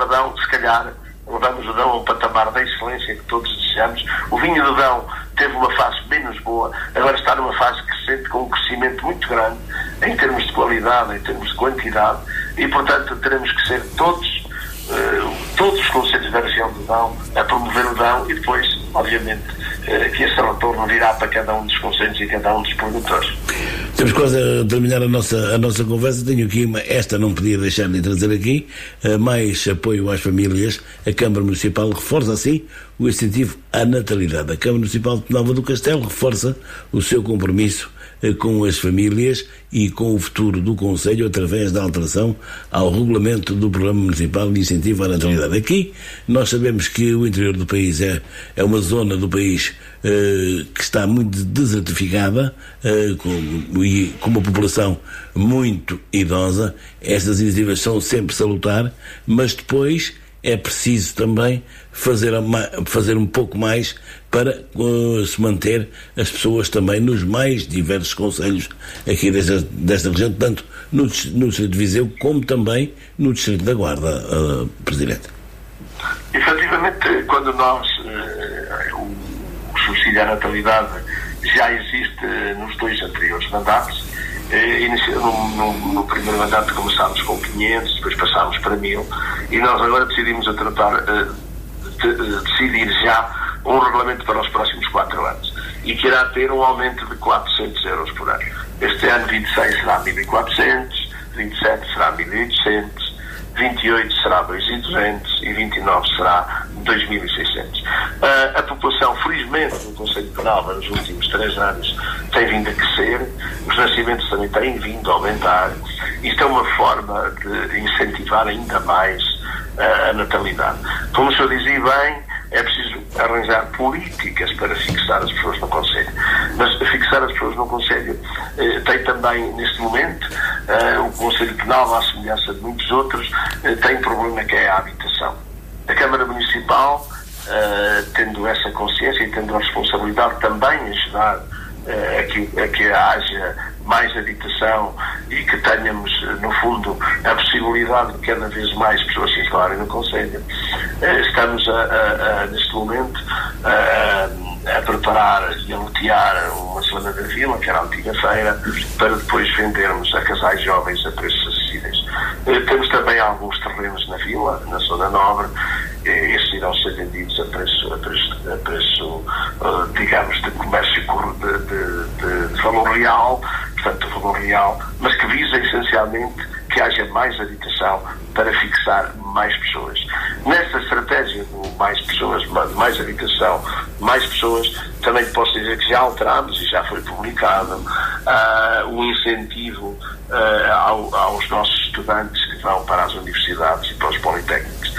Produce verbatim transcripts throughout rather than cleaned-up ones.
Adão, se calhar, levamos o Dão a um patamar da excelência que todos desejamos. O vinho do Dão teve uma fase menos boa, agora está numa fase crescente, com um crescimento muito grande, em termos de qualidade, em termos de quantidade, e, portanto, teremos que ser todos, uh, todos os conselhos da região do Dão a promover o Dão, e depois, obviamente, uh, que esse retorno virá para cada um dos conselhos e cada um dos produtores. Estamos quase a terminar a nossa, a nossa conversa. Tenho aqui, uma, esta não podia deixar de trazer aqui, uh, mais apoio às famílias. A Câmara Municipal reforça assim o incentivo à natalidade. A Câmara Municipal de Penalva do Castelo reforça o seu compromisso uh, com as famílias e com o futuro do Conselho através da alteração ao regulamento do Programa Municipal de Incentivo à Natalidade. Aqui nós sabemos que o interior do país é, é uma zona do país uh, que está muito desertificada, uh, com, e com uma população muito idosa. Estas iniciativas são sempre salutar, mas depois é preciso também fazer, fazer um pouco mais para uh, se manter as pessoas também nos mais diversos concelhos aqui desta, desta região, tanto no, no Distrito de Viseu como também no Distrito da Guarda, uh, Presidente. Efetivamente, quando nós uh, o, o subsídio à natalidade já existe nos dois anteriores mandatos, No, no, no primeiro mandato começámos com quinhentos, depois passámos para mil, e nós agora decidimos a tratar, uh, de, de, decidir já um regulamento para os próximos quatro anos, e que irá ter um aumento de quatrocentos euros por ano. Este ano vinte e seis será mil e quatrocentos, vinte e sete será mil e oitocentos, vinte e oito será dois mil e duzentos e vinte e nove será dois mil e seiscentos. Uh, a população, felizmente, no Conselho de Penalva nos últimos três anos tem vindo a crescer, os nascimentos também têm vindo a aumentar. Isto é uma forma de incentivar ainda mais uh, a natalidade. Como o senhor dizia bem, é preciso arranjar políticas para fixar as pessoas no Conselho. Mas fixar as pessoas no Conselho eh, tem também, neste momento, eh, o Conselho Penal, à semelhança de muitos outros, eh, tem um problema que é a habitação. A Câmara Municipal, eh, tendo essa consciência e tendo a responsabilidade também em ajudar eh, a, que, a que haja mais habitação e que tenhamos, no fundo, a possibilidade de cada vez mais pessoas se instalarem no Conselho. Estamos, a, a, a, neste momento, a, a preparar e a lotear uma zona da vila, que era a antiga feira, para depois vendermos a casais jovens a preços acessíveis. Temos também alguns terrenos na vila, na zona nobre. Estes irão ser vendidos a preço, a preço, a preço digamos, de comércio de, de, de, de valor real, portanto, de valor real, mas que visa essencialmente que haja mais habitação para fixar mais pessoas. Nesta estratégia de mais pessoas, mais habitação, mais pessoas, também posso dizer que já alterámos e já foi publicado uh, o incentivo uh, ao, aos nossos estudantes que vão para as universidades e para os politécnicos.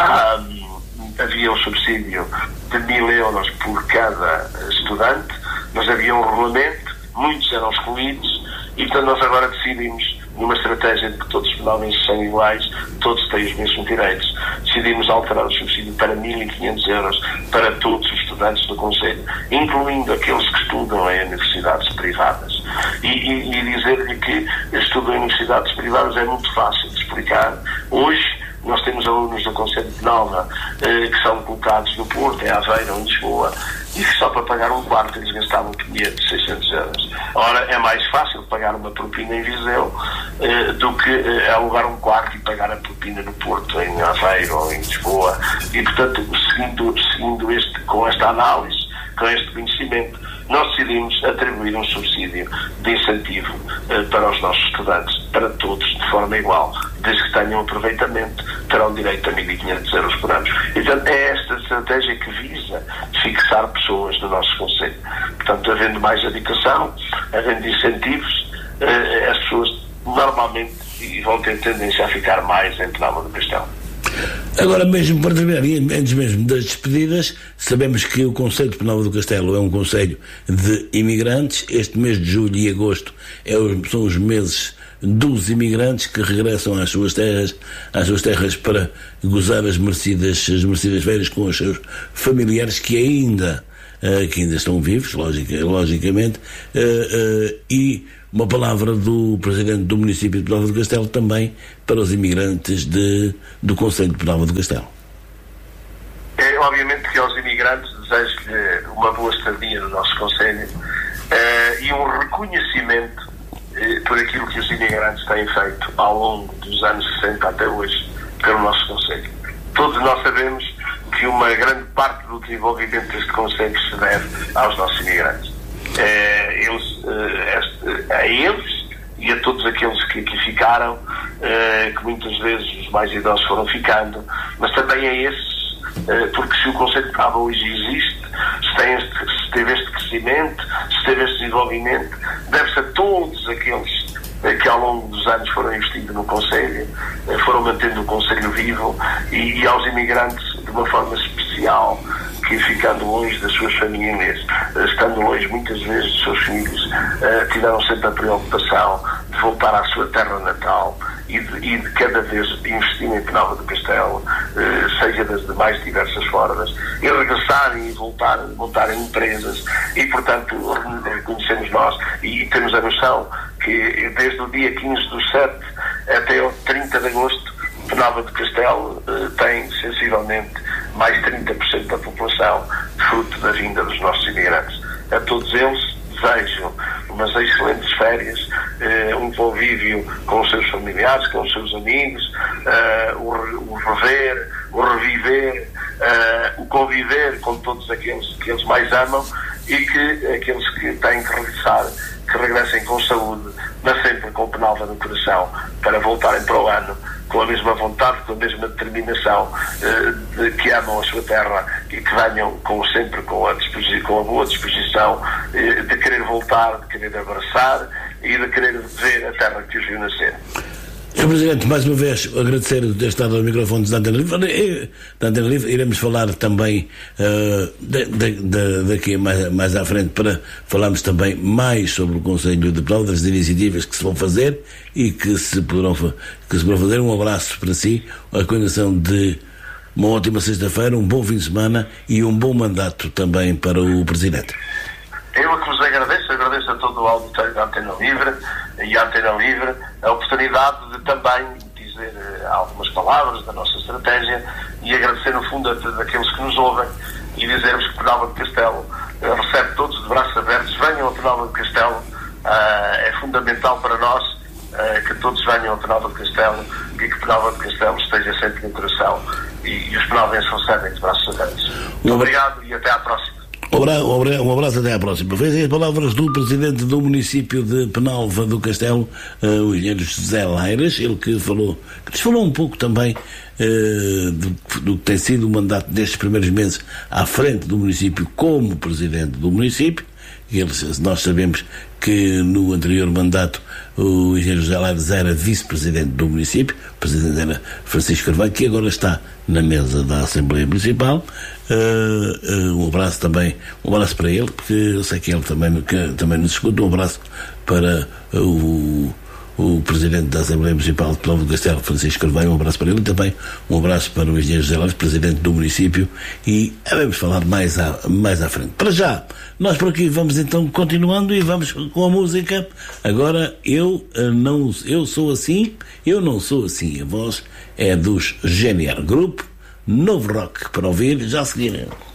Uh, havia um subsídio de mil euros por cada estudante, mas havia um regulamento, muitos eram excluídos, e portanto nós agora decidimos, numa estratégia de que todos os penalvenses são iguais, todos têm os mesmos direitos, decidimos alterar o subsídio para mil e quinhentos euros para todos os estudantes do Conselho, incluindo aqueles que estudam em universidades privadas. E, e, e dizer-lhe que estudam em universidades privadas é muito fácil de explicar. Hoje nós temos alunos do Conselho de Penalva eh, que são colocados no Porto, em Aveiro ou em Lisboa, e que só para pagar um quarto eles gastavam quinhentos, seiscentos euros. Ora, é mais fácil pagar uma propina em Viseu eh, do que eh, alugar um quarto e pagar a propina no Porto, em Aveiro ou em Lisboa. E, portanto, seguindo, seguindo este, com esta análise, com este conhecimento, nós decidimos atribuir um subsídio de incentivo eh, para os nossos estudantes, para todos, de forma igual. Desde que tenham aproveitamento, terão direito a mil e quinhentos euros por ano. E, portanto, é esta estratégia que visa fixar pessoas no nosso Conselho. Portanto, havendo mais habitação, havendo incentivos, eh, as pessoas normalmente vão ter tendência a ficar mais em Penalva do Castelo. Agora mesmo, para terminar, antes mesmo das despedidas, sabemos que o Conselho de Penalva do Castelo é um concelho de imigrantes. Este mês de julho e agosto é os, são os meses dos imigrantes que regressam às suas terras, às suas terras para gozar as merecidas, as merecidas férias com os seus familiares que ainda, uh, que ainda estão vivos, logica, logicamente, uh, uh, e uma palavra do Presidente do município de Penalva do Castelo também para os imigrantes de, do Concelho de Penalva do Castelo. É, obviamente que aos imigrantes desejo-lhe uma boa estadia no nosso Concelho uh, e um reconhecimento uh, por aquilo que os imigrantes têm feito ao longo dos anos sessenta até hoje pelo nosso Concelho. Todos nós sabemos que uma grande parte do desenvolvimento deste Concelho se deve aos nossos imigrantes. Uh, eles, uh, este, a eles e a todos aqueles que aqui ficaram, uh, que muitas vezes os mais idosos foram ficando, mas também a esses, porque se o Concelho de Penalva hoje existe, se, tem este, se teve este crescimento, se teve este desenvolvimento, deve-se a todos aqueles que ao longo dos anos foram investindo no Concelho, foram mantendo o Concelho vivo, e, e aos imigrantes de uma forma especial, que ficando longe das suas famílias, estando longe muitas vezes dos seus filhos, tiveram sempre a preocupação de voltar à sua terra natal e de, e de cada vez investir em Penalva do Castelo, seja das mais diversas formas, e regressarem e voltar, voltarem empresas, e portanto reconhecemos nós e temos a noção que desde o dia quinze do sete até o trinta de agosto, Penalva do Castelo eh, tem sensivelmente mais trinta por cento da população, fruto da vinda dos nossos imigrantes. A todos eles desejo umas excelentes férias, eh, um convívio com os seus familiares, com os seus amigos, eh, o, o rever, o reviver, eh, o conviver com todos aqueles que eles mais amam, e que aqueles que têm que regressar, que regressem com saúde, mas sempre com Penalva no coração, para voltarem para o ano com a mesma vontade, com a mesma determinação, eh, de que amam a sua terra, e que venham com, sempre com a, com a boa disposição eh, de querer voltar, de querer abraçar e de querer ver a terra que os viu nascer. senhor Presidente, mais uma vez agradecer de ter estado aos microfones da Antena Livre. Da Antena Livre iremos falar também uh, de, de, de, daqui mais, mais à frente, para falarmos também mais sobre o Concelho de Penalva, das iniciativas que se vão fazer e que se poderão, que se poderão fazer. Um abraço para si, a condição de uma ótima sexta-feira, um bom fim de semana e um bom mandato também para o Presidente. Eu é que vos agradeço, agradeço a todo o auditório da Antena Livre e a Antena Livre a oportunidade de também dizer uh, algumas palavras da nossa estratégia, e agradecer no fundo a, a aqueles que nos ouvem, e dizermos que Penalva do Castelo uh, recebe todos de braços abertos. Venham a Penalva do Castelo, uh, é fundamental para nós uh, que todos venham a Penalva do Castelo, e que Penalva do Castelo esteja sempre no coração, e, e os penalvenses recebem de braços abertos. Muito obrigado e até à próxima. Um abraço, até à próxima. Foi as palavras do Presidente do município de Penalva do Castelo, uh, o engenheiro José Laires, ele que falou, que nos falou um pouco também uh, do, do que tem sido o mandato destes primeiros meses à frente do município como Presidente do município. Eles, nós sabemos que no anterior mandato o engenheiro José Laires era vice-presidente do município, o presidente era Francisco Carvalho, que agora está na mesa da Assembleia Municipal. Uh, uh, um abraço também, um abraço para ele, porque eu sei que ele também, que, também nos escuta. Um abraço para uh, o, o Presidente da Assembleia Municipal de Penalva do Castelo, Francisco Carvalho. Um abraço para ele, e também um abraço para o engenheiro José Laires, Presidente do município, e vamos falar mais à, mais à frente. Para já, nós por aqui vamos então continuando e vamos com a música. Agora, eu uh, não eu sou assim, eu não sou assim. A voz é dos G N R Group. Novo rock para ouvir, já a seguir.